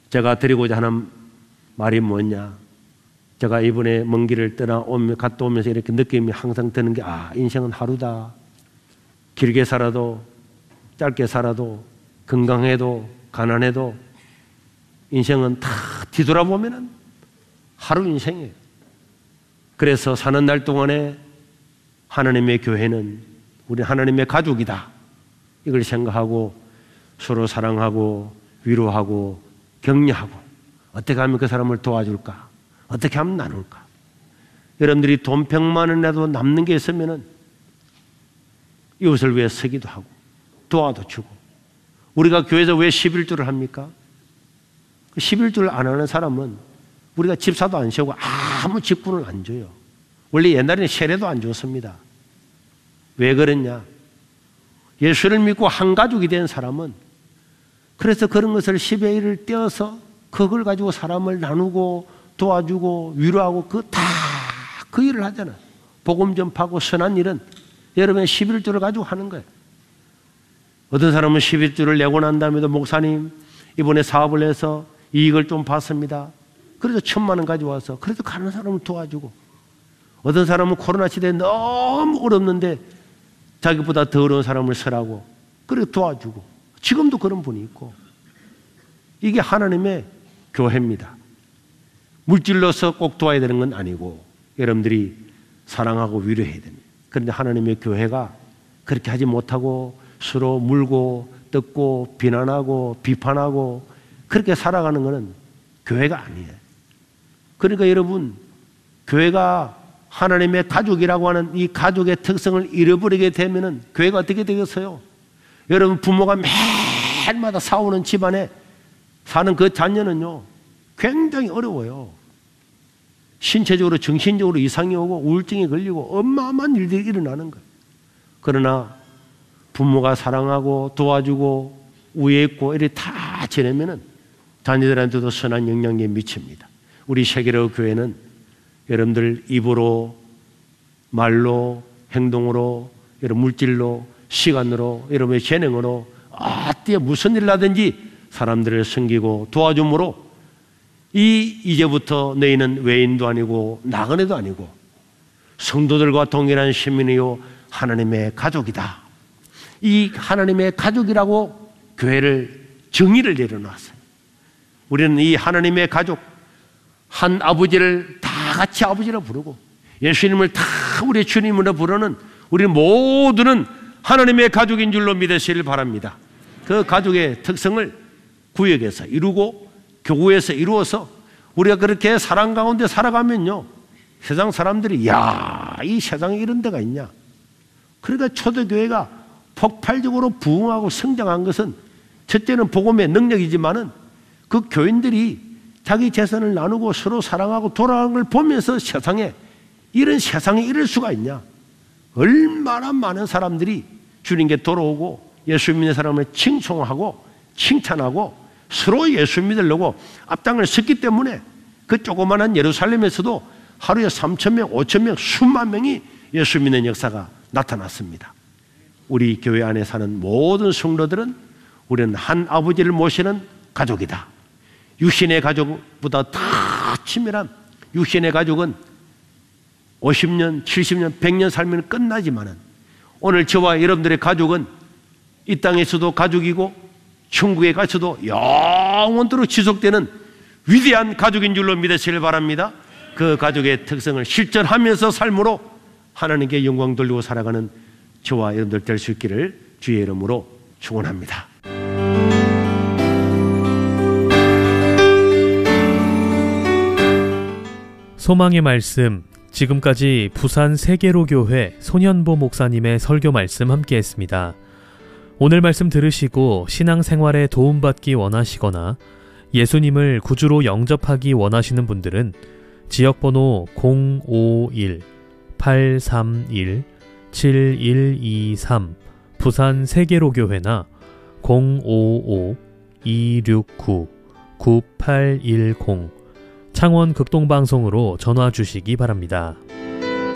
제가 드리고자 하는 말이 뭐냐? 제가 이번에 먼 길을 갔다 오면서 이렇게 느낌이 항상 드는 게, 인생은 하루다. 길게 살아도 짧게 살아도 건강해도 가난해도 인생은 다 뒤돌아보면은 하루 인생이에요. 그래서 사는 날 동안에 하나님의 교회는 우리 하나님의 가족이다. 이걸 생각하고 서로 사랑하고 위로하고 격려하고 어떻게 하면 그 사람을 도와줄까? 어떻게 하면 나눌까? 여러분들이 돈 100만 원이라도 남는 게 있으면은 이웃을 위해 쓰기도 하고 도와도 주고. 우리가 교회에서 왜 11조를 합니까? 11조를 안 하는 사람은 우리가 집사도 안 세우고 아무 직분을 안 줘요. 원래 옛날에는 세례도 안 줬습니다. 왜 그랬냐? 예수를 믿고 한 가족이 된 사람은 그래서 그런 것을 10의 1을 떼어서 그걸 가지고 사람을 나누고 도와주고 위로하고 그 일을 하잖아요. 복음 전파하고 선한 일은 여러분의 11조를 가지고 하는 거예요. 어떤 사람은 11조를 내고 난 다음에도 목사님 이번에 사업을 해서 이익을 좀 봤습니다. 그래서 1,000만 원 가져와서 그래도 가는 사람을 도와주고, 어떤 사람은 코로나 시대에 너무 어렵는데 자기보다 더 어려운 사람을 쓰라고 그래도 도와주고, 지금도 그런 분이 있고. 이게 하나님의 교회입니다. 물질로서 꼭 도와야 되는 건 아니고 여러분들이 사랑하고 위로해야 됩니다. 그런데 하나님의 교회가 그렇게 하지 못하고 서로 물고 뜯고 비난하고 비판하고 그렇게 살아가는 것은 교회가 아니에요. 그러니까 여러분, 교회가 하나님의 가족이라고 하는 이 가족의 특성을 잃어버리게 되면은 교회가 어떻게 되겠어요? 여러분, 부모가 매일마다 싸우는 집안에 사는 그 자녀는요 굉장히 어려워요. 신체적으로 정신적으로 이상이 오고 우울증이 걸리고 어마어마한 일들이 일어나는 거예요. 그러나 부모가 사랑하고 도와주고 우애 있고 이렇게 다 지내면은 자녀들한테도 선한 영향력이 미칩니다. 우리 세계로 교회는 여러분들 입으로 말로 행동으로 여러분 물질로 시간으로 여러분의 재능으로 어디에 무슨 일을 하든지 사람들을 섬기고 도와줌으로 이제부터 너희는 외인도 아니고 나그네도 아니고 성도들과 동일한 시민이요 하나님의 가족이다. 이 하나님의 가족이라고 교회를 정의를 내려놨어요. 우리는 이 하나님의 가족, 한 아버지를 다 같이 아버지라 부르고 예수님을 다 우리 주님으로 부르는 우리 모두는 하나님의 가족인 줄로 믿으시길 바랍니다. 그 가족의 특성을 구역에서 이루고 교구에서 이루어서 우리가 그렇게 사랑 가운데 살아가면요 세상 사람들이 이 세상에 이런 데가 있냐. 그러니까 초대교회가 폭발적으로 부흥하고 성장한 것은 첫째는 복음의 능력이지만은 그 교인들이 자기 재산을 나누고 서로 사랑하고 돌아가는 걸 보면서 세상에 이럴 수가 있냐. 얼마나 많은 사람들이 주님께 돌아오고 예수 믿는 사람을 칭송하고 칭찬하고 서로 예수 믿으려고 앞장을 섰기 때문에 그 조그마한 예루살렘에서도 하루에 3,000명, 5,000명, 수만 명이 예수 믿는 역사가 나타났습니다. 우리 교회 안에 사는 모든 성도들은 우리는 한 아버지를 모시는 가족이다. 육신의 가족보다 더 치밀한 육신의 가족은 50년, 70년, 100년 살면 끝나지만은 오늘 저와 여러분들의 가족은 이 땅에서도 가족이고 천국에 가서도 영원토록 지속되는 위대한 가족인 줄로 믿으시길 바랍니다. 그 가족의 특성을 실천하면서 삶으로 하나님께 영광 돌리고 살아가는 저와 여러분들 될 수 있기를 주의 이름으로 축원합니다. 소망의 말씀, 지금까지 부산 세계로교회 손현보 목사님의 설교 말씀 함께했습니다. 오늘 말씀 들으시고 신앙생활에 도움받기 원하시거나 예수님을 구주로 영접하기 원하시는 분들은 지역번호 051-831-7123 부산 세계로교회나 055-269-9810 창원 극동방송으로 전화 주시기 바랍니다.